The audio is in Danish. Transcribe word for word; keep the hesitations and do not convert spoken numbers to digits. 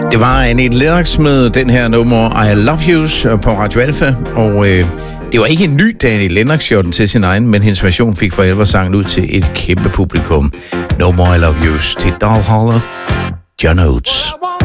Det var Annie Lennox med den her nummer I Love Yous på Radio Alpha, og øh, det var ikke en ny, da Annie Lennox gjorde den til sin egen, men hendes version fik for alvor sangen ud til et kæmpe publikum. No More I Love Yous til Doll Holler, John Oates.